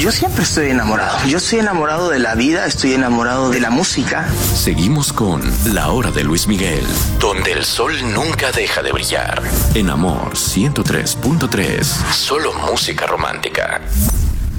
Yo siempre estoy enamorado. Yo estoy enamorado de la vida, estoy enamorado de la música. Seguimos con La Hora de Luis Miguel, donde el sol nunca deja de brillar. En Amor 103.3, solo música romántica.